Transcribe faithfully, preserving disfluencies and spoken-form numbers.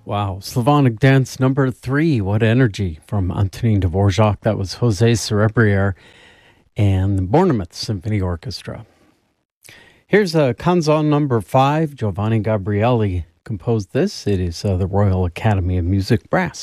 Wow. Slavonic Dance number three. What energy from Antonin Dvorak. That was Jose Cerebriere and the Bournemouth Symphony Orchestra. Here's a Canzon number five. Giovanni Gabrieli composed this. It is uh, the Royal Academy of Music Brass.